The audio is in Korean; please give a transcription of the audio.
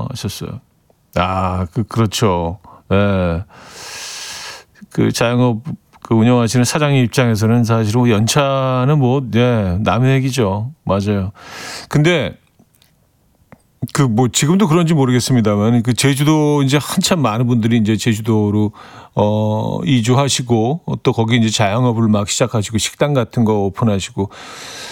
하셨어요. 아, 그렇죠. 예. 그 자영업 그 운영하시는 사장님 입장에서는 사실은 뭐 연차는 뭐, 예, 남의 얘기죠. 맞아요. 근데 그 뭐 지금도 그런지 모르겠습니다만 그 제주도 이제 한참 많은 분들이 이제 제주도로 이주하시고 또 거기 이제 자영업을 막 시작하시고 식당 같은 거 오픈하시고